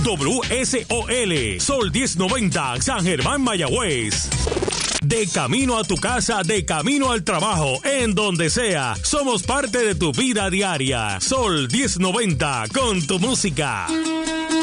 WSOL, Sol 1090, San Germán, Mayagüez. De camino a tu casa, de camino al trabajo, en donde sea, somos parte de tu vida diaria. Sol 1090, con tu música.